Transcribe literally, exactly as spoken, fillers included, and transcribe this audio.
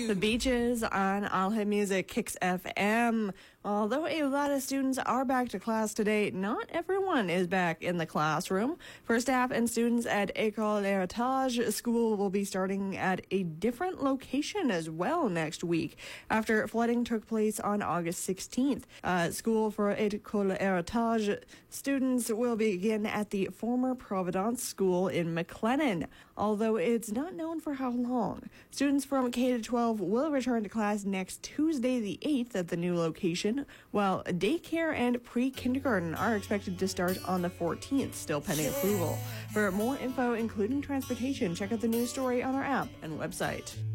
The Beaches on All Hit Music Kicks F M. Although a lot of students are back to class today, not everyone is back in the classroom. For staff and students at École Héritage, school will be starting at a different location as well next week after flooding took place on August sixteenth. Uh, school for École Héritage students will begin at the former Providence School in McLennan, although it's not known for how long. Students from K to twelve will return to class next Tuesday the eighth at the new location, while daycare and pre-kindergarten are expected to start on the fourteenth, still pending approval. For more info, including transportation, check out the news story on our app and website.